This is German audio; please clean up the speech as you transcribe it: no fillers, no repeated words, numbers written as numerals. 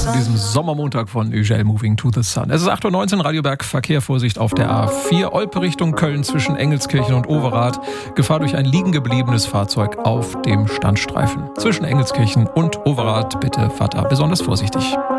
An diesem Sommermontag von UGL Moving to the Sun. Es ist 8.19 Uhr, Radio Berg, Verkehr, Vorsicht auf der A4, Olpe Richtung Köln zwischen Engelskirchen und Overath. Gefahr durch ein liegen gebliebenes Fahrzeug auf dem Standstreifen. Zwischen Engelskirchen und Overath bitte fahrt da besonders vorsichtig.